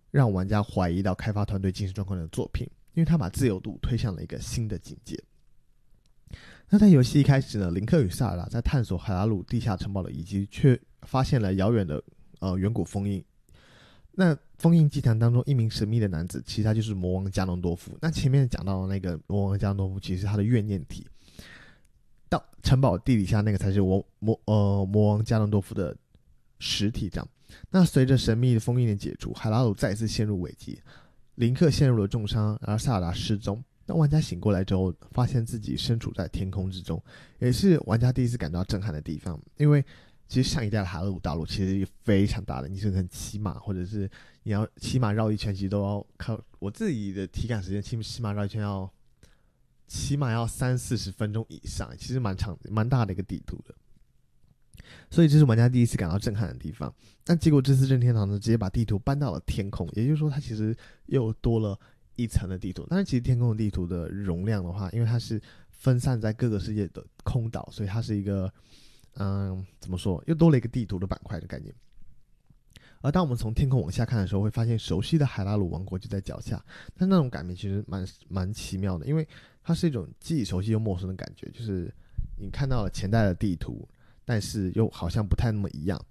让玩家怀疑到开发团队精神状况的作品，因为他把自由度推向了一个新的境界。那在游戏一开始呢，林克与萨尔达在探索海拉鲁地下城堡的遗迹，却发现了遥远的远古封印。那封印祭坛当中，一名神秘的男子，其实他就是魔王加农多夫。那前面讲到的那个魔王加农多夫，其实是他的怨念体。到城堡地底下那个才是魔王加农多夫的实体这样。那随着神秘的封印的解除，海拉鲁再次陷入危机，林克陷入了重伤，而萨尔达失踪。那玩家醒过来之后，发现自己身处在天空之中，也是玩家第一次感到震撼的地方。因为其实上一代的海拉鲁大陆其实非常大的，你是可能骑马，或者是你要骑马绕一圈，其实都要靠我自己的体感时间，骑马绕一圈要起码要30-40分钟以上，其实蛮长蛮大的一个地图的。所以这是玩家第一次感到震撼的地方。但结果这次任天堂呢，直接把地图搬到了天空，也就是说它其实又多了一层的地图。但是其实天空的地图的容量的话，因为它是分散在各个世界的空岛，所以它是一个怎么说，又多了一个地图的板块的概念。而当我们从天空往下看的时候，会发现熟悉的海拉鲁王国就在脚下，但那种感觉其实蛮奇妙的，因为它是一种既熟悉又陌生的感觉，就是你看到了前代的地图，但是又好像不太那么一样。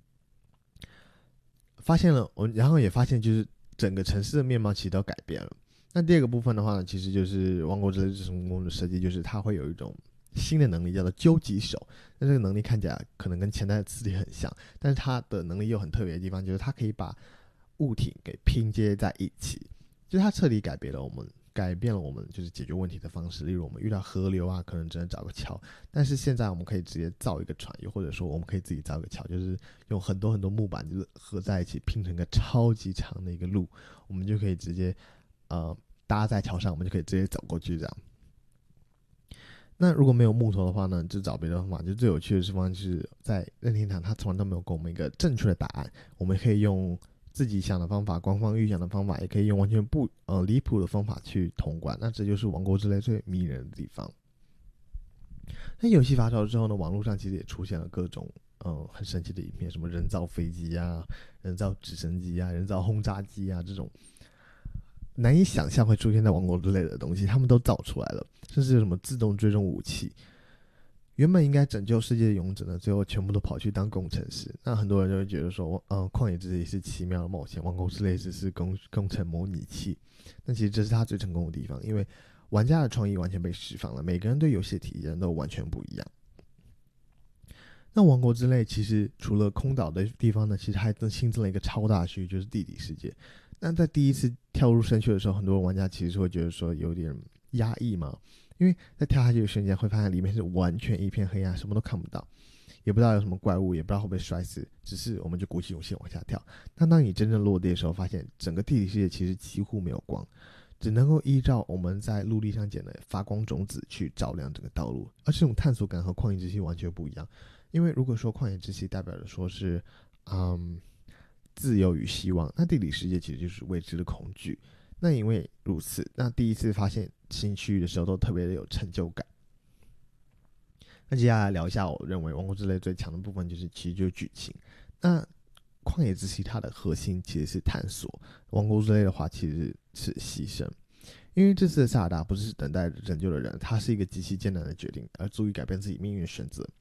然后也发现就是整个城市的面貌其实都改变了。那第二个部分的话呢，其实就是王国之泪成功的设计，就是它会有一种新的能力叫做究极手。那这个能力看起来可能跟前代的磁力很像，但是它的能力又很特别的地方，就是它可以把物体给拼接在一起，就是它彻底改变了我们就是解决问题的方式。例如我们遇到河流啊，可能只能找个桥，但是现在我们可以直接造一个船，又或者说我们可以自己造一个桥，就是用很多很多木板就是合在一起拼成一个超级长的一个路，我们就可以直接搭在桥上，我们就可以直接走过去这样。那如果没有木头的话呢，就找别的方法。就最有趣的地方就是在任天堂，它从来都没有给我们一个正确的答案，我们可以用自己想的方法，官方预想的方法，也可以用完全不离谱的方法去通关。那这就是王国之泪最迷人的地方。那游戏发售之后呢，网络上其实也出现了各种很神奇的影片，什么人造飞机啊、人造直升机啊、人造轰炸机啊，这种难以想象会出现在王国之类的东西，他们都造出来了。甚至有什么自动追踪武器，原本应该拯救世界的勇者呢，最后全部都跑去当工程师。那很多人就会觉得说，旷野之泪是奇妙的冒险，王国之泪只是工程模拟器。但其实这是他最成功的地方，因为玩家的创意完全被释放了，每个人对游戏的体验都完全不一样。那王国之泪其实除了空岛的地方呢，其实还新增了一个超大的区域，就是地底世界。那在第一次跳入深渊的时候，很多玩家其实会觉得说有点压抑嘛，因为在跳下去的瞬间会发现里面是完全一片黑暗，什么都看不到，也不知道有什么怪物，也不知道会不会摔死，只是我们就鼓起勇气往下跳。但当你真正落地的时候，发现整个地底世界其实几乎没有光，只能够依照我们在陆地上捡的发光种子去照亮整个道路。而这种探索感和旷野之息完全不一样，因为如果说旷野之息代表着说是自由与希望，那地理世界其实就是未知的恐惧。那因为如此，那第一次发现新区域的时候都特别的有成就感。那接下来聊一下我认为王国之泪最强的部分，其实就是剧情。那旷野之息它的核心其实是探索，王国之泪的话其实是牺牲。因为这次的萨尔达不是等待拯救的人，他是一个极其艰难的决定，而足以改变自己命运的选择。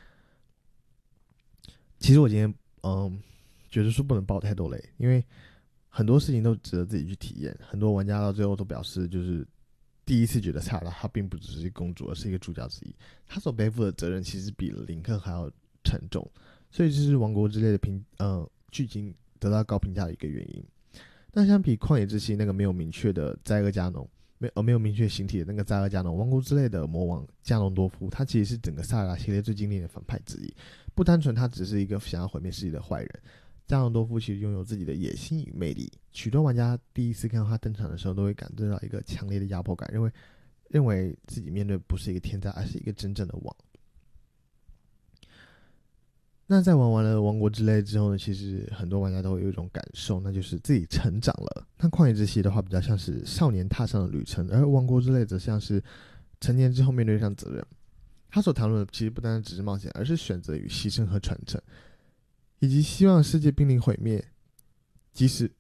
其实我今天觉得说不能爆太多雷，因为很多事情都值得自己去体验。很多玩家到最后都表示，就是第一次觉得萨尔达她并不只是一个公主，而是一个主角之一。她所背负的责任其实比林克还要沉重，所以这是王国之泪的剧情得到高评价的一个原因。那相比旷野之息那个没有明确的灾厄加农，没有明确形体的那个灾厄加农，王国之泪的魔王加农多夫，他其实是整个萨尔达系列最经典的反派之一。不单纯他只是一个想要毁灭世界的坏人，加农多夫其实拥有自己的野心与魅力。许多玩家第一次看到他登场的时候，都会感受到一个强烈的压迫感，认为自己面对不是一个天灾，而是一个真正的王。那在玩完了王国之泪之后呢，其实很多玩家都会有一种感受，那就是自己成长了。那旷野之息的话比较像是少年踏上了旅程，而王国之泪则像是成年之后面对上责任。他所谈论的其实不单单只是冒险，而是选择与牺牲和传承，以及希望世界濒临毁灭，即使